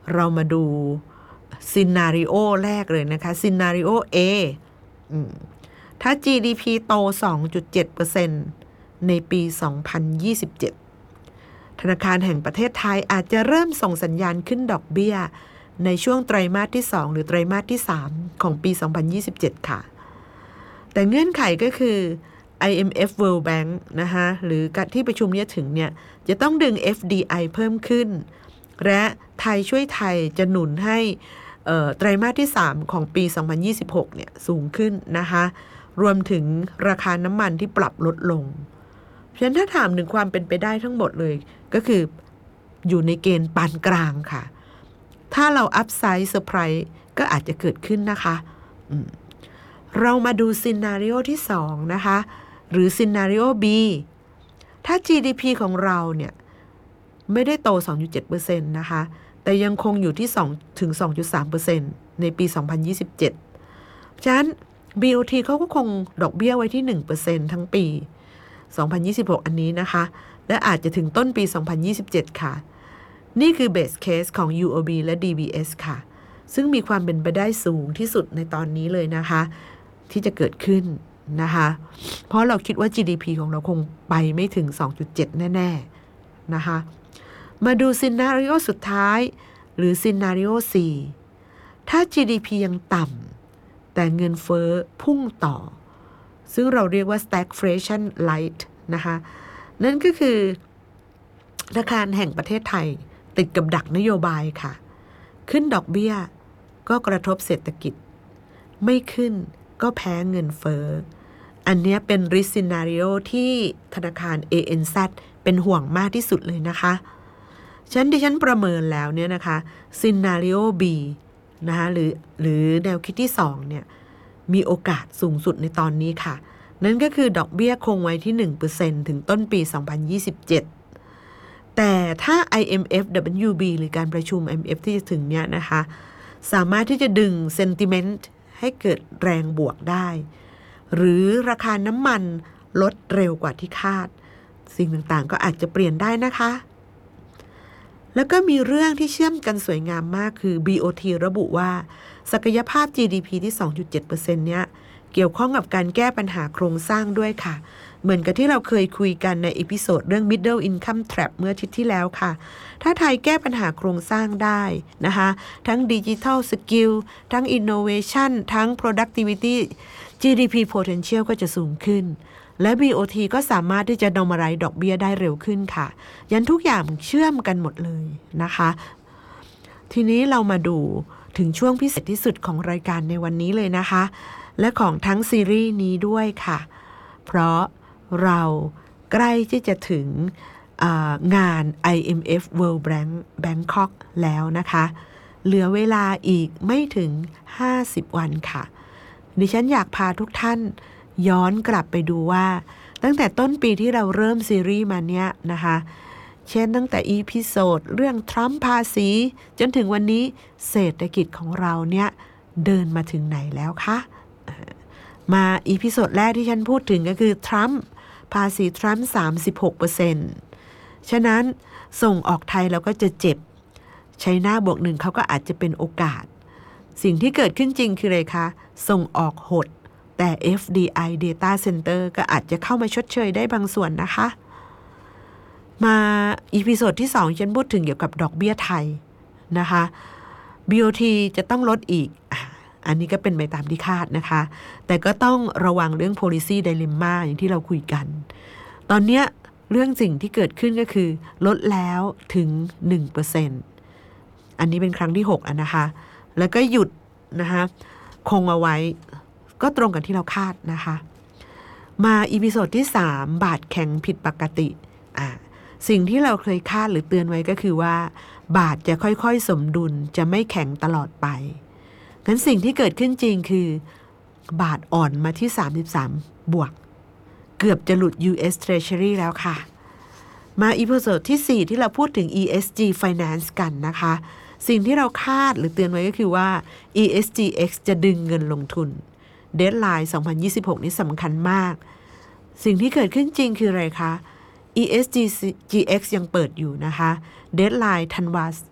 เรามาดูซีนาริโอแรกเลยนะคะซีนาริโอ A ถ้า GDP โต 2.7% ในปี 2027 ธนาคารแห่งประเทศไทยอาจจะเริ่มส่งสัญญาณขึ้นดอกเบี้ยในช่วงไตรมาสที่ 2 หรือไตรมาสที่ 3 ของปี 2027 ค่ะ แต่เงื่อนไขก็คือ IMF World Bank นะคะหรือที่ประชุมนี้ถึงเนี่ยจะต้องดึง FDI เพิ่มขึ้นและไทยช่วยไทยจะหนุนให้ไตรมาสที่ 3 ของปี 2026 เนี่ยสูงขึ้นนะคะรวมถึงราคาน้ำมันที่ปรับลดลงเพราะฉะนั้นถ้าถามถึงความเป็นไปได้ทั้งหมดเลยก็คืออยู่ในเกณฑ์ปานกลางค่ะถ้าเราอัพไซด์เซอร์ไพรส์ก็อาจจะเกิดขึ้นนะคะเรามาดูซีนาริโอที่2นะคะหรือซีนาริโอ B ถ้า GDP ของเราเนี่ยไม่ได้โต 2.7% นะคะแต่ยังคงอยู่ที่2ถึง 2.3% ในปี 2027 ฉะนั้น BOT เขาก็คงดอกเบี้ยไว้ที่ 1% ทั้งปี 2026 อันนี้นะคะและอาจจะถึงต้นปี 2027 ค่ะนี่คือ base case ของ UOB และ DBS ค่ะซึ่งมีความเป็นไปได้สูงที่สุดในตอนนี้เลยนะคะที่จะเกิดขึ้นนะคะเพราะเราคิดว่า GDP ของเราคงไปไม่ถึง 2.7 แน่ๆนะคะมาดูซีนาริโอสุดท้ายหรือซีนาริโอ C ถ้า GDP ยังต่ำแต่เงินเฟ้อพุ่งต่อซึ่งเราเรียกว่า stagflation light นะคะนั่นก็คือธนาคารแห่งประเทศไทยติดกับดักนโยบายค่ะขึ้นดอกเบี้ยก็กระทบเศรษฐกิจไม่ขึ้นก็แพ้เงินเฟ้ออันนี้เป็น risk scenario ที่ธนาคาร ANZ เป็นห่วงมากที่สุดเลยนะคะดิฉันประเมินแล้วเนี่ยนะคะ scenario B นะคะหรือแนวคิดที่2เนี่ยมีโอกาสสูงสุดในตอนนี้ค่ะนั่นก็คือดอกเบี้ยคงไว้ที่ 1% ถึงต้นปี 2027 แต่ถ้า IMF WB หรือการประชุม IMF ที่จะถึงเนี่ยนะคะสามารถที่จะดึง sentiment ให้เกิดแรงบวกได้หรือราคาน้ำมันลดเร็วกว่าที่คาดสิ่งต่างๆก็อาจจะเปลี่ยนได้นะคะแล้วก็มีเรื่องที่เชื่อมกันสวยงามมากคือ BOT ระบุว่าศักยภาพ GDP ที่ 2.7% เนี้ยเกี่ยวข้องกับการแก้ปัญหาโครงสร้างด้วยค่ะเหมือนกับที่เราเคยคุยกันในเอพิโซดเรื่อง Middle Income Trap เมื่ออาทิตย์ที่แล้วค่ะถ้าไทยแก้ปัญหาโครงสร้างได้นะคะทั้ง Digital Skill ทั้ง Innovation ทั้ง Productivity GDP Potential ก็จะสูงขึ้นและ BOT ก็สามารถที่จะ normalize ดอกเบี้ยได้เร็วขึ้นค่ะยันทุกอย่างเชื่อมกันหมดเลยนะคะทีนี้เรามาดูถึงช่วงพิเศษที่สุดของรายการในวันนี้เลยนะคะและของทั้งซีรีส์นี้ด้วยค่ะเพราะเราใกล้ที่จะถึงงาน IMF World Bank Bangkok แล้วนะคะเหลือเวลาอีกไม่ถึง50วันค่ะดิฉันอยากพาทุกท่านย้อนกลับไปดูว่าตั้งแต่ต้นปีที่เราเริ่มซีรีส์มาเนี้ยนะคะเช่นตั้งแต่อีพิโซดเรื่องทรัมป์ภาษีจนถึงวันนี้เศรษฐกิจของเราเนี่ยเดินมาถึงไหนแล้วคะมาอีพิโซดแรกที่ฉันพูดถึงก็คือทรัมป์ภาษีทรัมป์ 36% ฉะนั้นส่งออกไทยเราก็จะเจ็บไชน่าบวก1เขาก็อาจจะเป็นโอกาสสิ่งที่เกิดขึ้นจริงคืออะไรคะส่งออกหดแต่ FDI Data Center ก็อาจจะเข้ามาชดเชยได้บางส่วนนะคะมาอีพิโซดที่2ฉันพูดถึงเกี่ยวกับดอกเบี้ยไทยนะคะ BOT จะต้องลดอีกอันนี้ก็เป็นไปตามที่คาดนะคะแต่ก็ต้องระวังเรื่อง policy dilemma อย่างที่เราคุยกันตอนนี้เรื่องสิ่งที่เกิดขึ้นก็คือลดแล้วถึง 1% อันนี้เป็นครั้งที่6แล้วนะคะแล้วก็หยุดนะคะคงเอาไว้ก็ตรงกับที่เราคาดนะคะมาอีพิโซดที่3บาทแข็งผิดปกติสิ่งที่เราเคยคาดหรือเตือนไว้ก็คือว่าบาทจะค่อยๆสมดุลจะไม่แข็งตลอดไปงั้นสิ่งที่เกิดขึ้นจริงคือบาทอ่อนมาที่33บวกเกือบจะหลุด US Treasury แล้วค่ะมาอีพิโซดที่4ที่เราพูดถึง ESG Finance กันนะคะสิ่งที่เราคาดหรือเตือนไว้ก็คือว่า ESGX จะดึงเงินลงทุน Deadline 2026 นี้สำคัญมากสิ่งที่เกิดขึ้นจริงคืออะไรคะ ESGX ยังเปิดอยู่นะคะ Deadline ธันวา